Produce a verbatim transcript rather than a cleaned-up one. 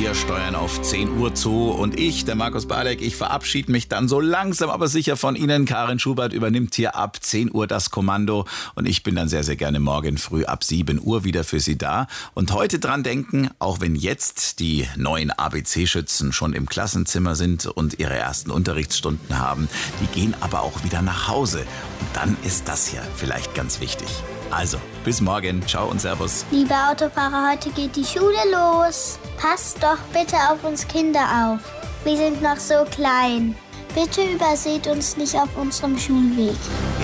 Wir steuern auf zehn Uhr zu und ich, der Markus Badeck, ich verabschiede mich dann so langsam, aber sicher von Ihnen. Karin Schubert übernimmt hier ab zehn Uhr das Kommando und ich bin dann sehr, sehr gerne morgen früh ab sieben Uhr wieder für Sie da. Und heute dran denken, auch wenn jetzt die neuen A B C-Schützen schon im Klassenzimmer sind und ihre ersten Unterrichtsstunden haben, die gehen aber auch wieder nach Hause. Und dann ist das hier vielleicht ganz wichtig. Also, bis morgen. Ciao und Servus. Liebe Autofahrer, heute geht die Schule los. Passt doch bitte auf uns Kinder auf. Wir sind noch so klein. Bitte überseht uns nicht auf unserem Schulweg.